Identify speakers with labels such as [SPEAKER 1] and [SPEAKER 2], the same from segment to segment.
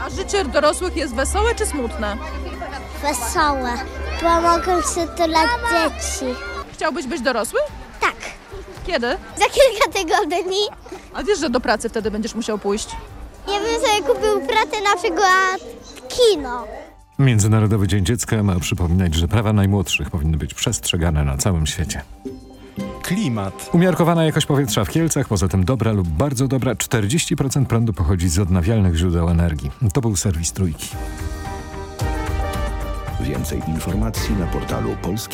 [SPEAKER 1] A życie dorosłych jest wesołe czy smutne?
[SPEAKER 2] Wesołe. Pomogą przytulać dzieci.
[SPEAKER 1] Chciałbyś być dorosły?
[SPEAKER 2] Tak.
[SPEAKER 1] Kiedy?
[SPEAKER 2] Za kilka tygodni.
[SPEAKER 1] A wiesz, że do pracy wtedy będziesz musiał pójść?
[SPEAKER 2] Ja bym sobie kupił pracę, na przykład kino.
[SPEAKER 3] Międzynarodowy Dzień Dziecka ma przypominać, że prawa najmłodszych powinny być przestrzegane na całym świecie.
[SPEAKER 4] Klimat.
[SPEAKER 3] Umiarkowana jakość powietrza w Kielcach, poza tym dobra lub bardzo dobra, 40% prądu pochodzi z odnawialnych źródeł energii. To był serwis Trójki.
[SPEAKER 5] Więcej informacji na portalu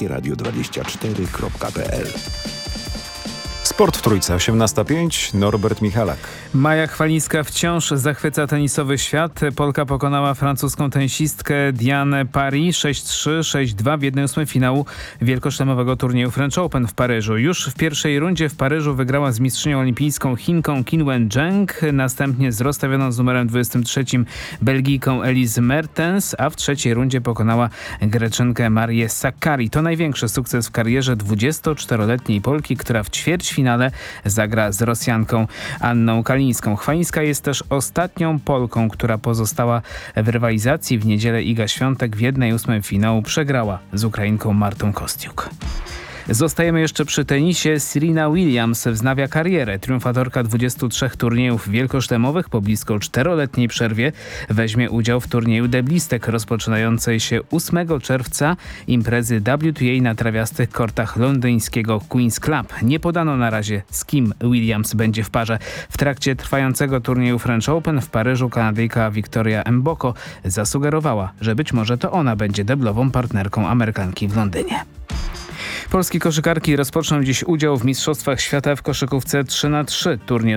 [SPEAKER 5] polskieradio24.pl.
[SPEAKER 4] Sport w Trójce, 18:05, Norbert Michalak.
[SPEAKER 6] Maja Chwalińska wciąż zachwyca tenisowy świat. Polka pokonała francuską tenisistkę Dianę Paris 6-3, 6-2 w 1/8 finału wielkoszlemowego turnieju French Open w Paryżu. Już w pierwszej rundzie w Paryżu wygrała z mistrzynią olimpijską Chinką Qinwen Zheng, następnie z rozstawioną z numerem 23 Belgijką Elise Mertens, a w trzeciej rundzie pokonała Greczynkę Marię Sakkari. To największy sukces w karierze 24-letniej Polki, która w ćwierćfinale zagra z Rosjanką Anną Kalińską. Chwalińska jest też ostatnią Polką, która pozostała w rywalizacji. W niedzielę Iga Świątek w 1/8 finału przegrała z Ukrainką Martą Kostiuk. Zostajemy jeszcze przy tenisie. Serena Williams wznawia karierę. Triumfatorka 23 turniejów wielkoszlemowych po blisko 4-letniej przerwie weźmie udział w turnieju deblistek rozpoczynającej się 8 czerwca imprezy WTA na trawiastych kortach londyńskiego Queen's Club. Nie podano na razie, z kim Williams będzie w parze. W trakcie trwającego turnieju French Open w Paryżu Kanadyjka Victoria Mboko zasugerowała, że być może to ona będzie deblową partnerką Amerykanki w Londynie. Polskie koszykarki rozpoczną dziś udział w Mistrzostwach Świata w koszykówce 3x3. Turniej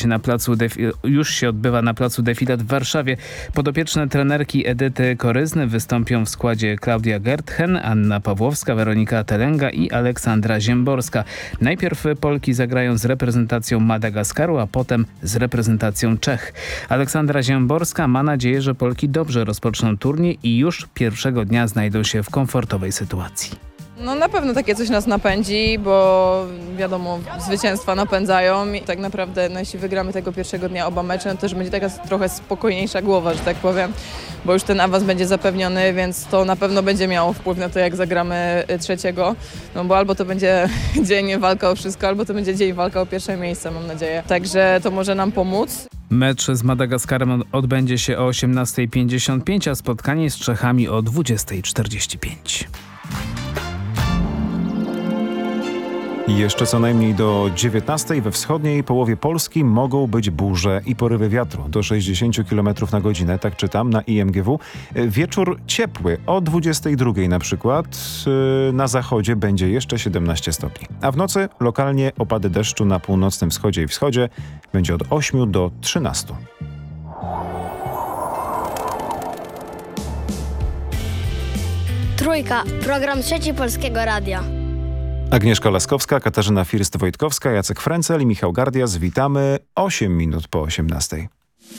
[SPEAKER 6] już się odbywa na placu Defilat w Warszawie. Podopieczne trenerki Edyty Koryzny wystąpią w składzie Klaudia Gertchen, Anna Pawłowska, Weronika Telenga i Aleksandra Ziemborska. Najpierw Polki zagrają z reprezentacją Madagaskaru, a potem z reprezentacją Czech. Aleksandra Ziemborska ma nadzieję, że Polki dobrze rozpoczną turniej i już pierwszego dnia znajdą się w komfortowej sytuacji.
[SPEAKER 7] No na pewno takie coś nas napędzi, bo wiadomo, zwycięstwa napędzają i tak naprawdę jeśli wygramy tego pierwszego dnia oba mecze, to też będzie taka trochę spokojniejsza głowa, że tak powiem, bo już ten awans będzie zapewniony, więc to na pewno będzie miało wpływ na to, jak zagramy trzeciego, no bo albo to będzie dzień walka o wszystko, albo to będzie dzień walka o pierwsze miejsce, mam nadzieję. Także to może nam pomóc.
[SPEAKER 6] Mecz z Madagaskarem odbędzie się o 18:55, a spotkanie z Czechami o 20:45.
[SPEAKER 4] I jeszcze co najmniej do 19:00 we wschodniej połowie Polski mogą być burze i porywy wiatru do 60 km na godzinę, tak czytam na IMGW. Wieczór ciepły o 22:00 na przykład. Na zachodzie będzie jeszcze 17 stopni. A w nocy lokalnie opady deszczu na północnym wschodzie i wschodzie będzie od 8 do 13.
[SPEAKER 2] Trójka, program Trzeci Polskiego Radia.
[SPEAKER 4] Agnieszka Laskowska, Katarzyna First-Wojtkowska, Jacek Frencel i Michał Gardias. Witamy 8 minut po 18:00.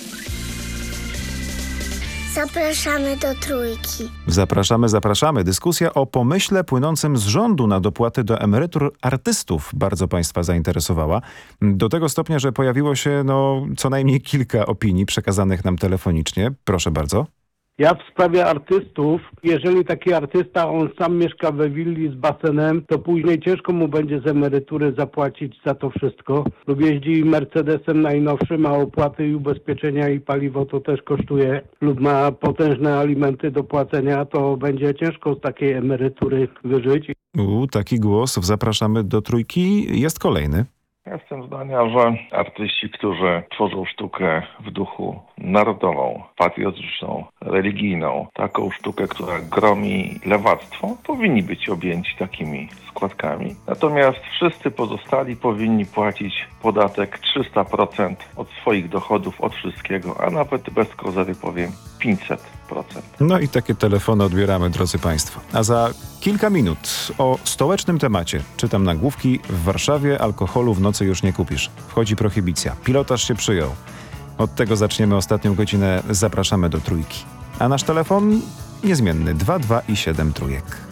[SPEAKER 2] Zapraszamy do Trójki.
[SPEAKER 4] Zapraszamy. Dyskusja o pomyśle płynącym z rządu na dopłaty do emerytur artystów bardzo Państwa zainteresowała. Do tego stopnia, że pojawiło się co najmniej kilka opinii przekazanych nam telefonicznie. Proszę bardzo.
[SPEAKER 8] Ja w sprawie artystów, jeżeli taki artysta, on sam mieszka we willi z basenem, to później ciężko mu będzie z emerytury zapłacić za to wszystko. Lub jeździ Mercedesem najnowszym, ma opłaty i ubezpieczenia i paliwo to też kosztuje. Lub ma potężne alimenty do płacenia, to będzie ciężko z takiej emerytury wyżyć.
[SPEAKER 4] Taki głos. Zapraszamy do Trójki. Jest kolejny.
[SPEAKER 9] Ja jestem zdania, że artyści, którzy tworzą sztukę w duchu narodową, patriotyczną, religijną, taką sztukę, która gromi lewactwo, powinni być objęci takimi składkami. Natomiast wszyscy pozostali powinni płacić podatek 300% od swoich dochodów, od wszystkiego, a nawet bez kozery powiem 500%.
[SPEAKER 4] No i takie telefony odbieramy, drodzy Państwo. A za kilka minut o stołecznym temacie. Czytam nagłówki: w Warszawie alkoholu w nocy już nie kupisz. Wchodzi prohibicja. Pilotaż się przyjął. Od tego zaczniemy ostatnią godzinę. Zapraszamy do Trójki. A nasz telefon niezmienny 22 i 7 trójek.